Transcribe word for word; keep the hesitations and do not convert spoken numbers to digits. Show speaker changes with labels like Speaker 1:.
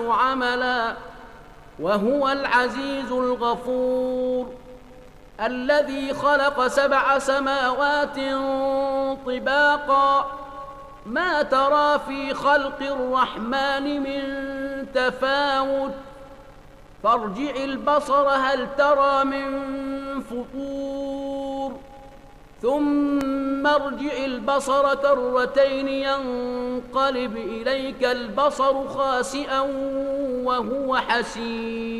Speaker 1: عملا وهو العزيز الغفور الذي خلق سبع سماوات طباقا ما ترى في خلق الرحمن من تفاوت فارجع البصر هل ترى من فطور ثم ارجع البصر كرتين ينقلب إليك البصر خاسئا وهو حسير